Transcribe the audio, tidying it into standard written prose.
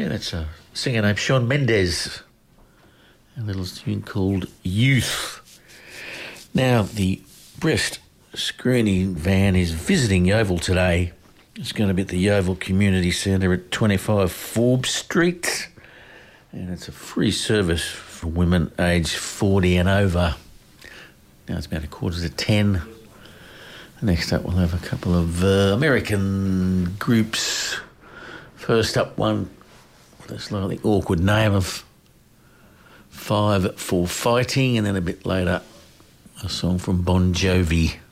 Yeah, that's a singer named Shawn Mendes. A little tune called Youth. Now, the Breast Screening Van is visiting Yeovil today. It's going to be at the Yeovil Community Centre at 25 Forbes Street. And it's a free service for women aged 40 and over. Now it's about 10:15. Next up, we'll have a couple of American groups. First up, one with a slightly awkward name of Five for Fighting, and then a bit later, a song from Bon Jovi.